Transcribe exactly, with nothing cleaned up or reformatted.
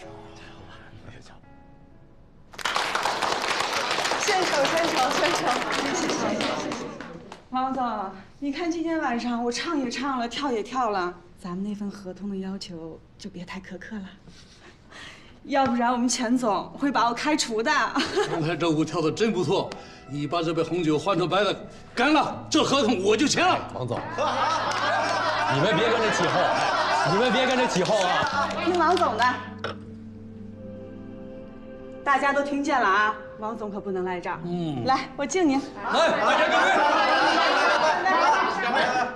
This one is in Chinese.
献丑，献丑，献丑！谢谢，谢谢。王总，你看今天晚上我唱也唱了，跳也跳了，咱们那份合同的要求就别太苛刻了，要不然我们钱总会把我开除的。 刚才这舞跳的真不错，你把这杯红酒换成白的，干了，这合同我就签了。 王总，你们别跟着起哄，你们别跟着起哄啊！ 听王总的。 大家都听见了啊，王总可不能赖账。嗯，来，我敬您。 来，大家干杯！ 来，干杯！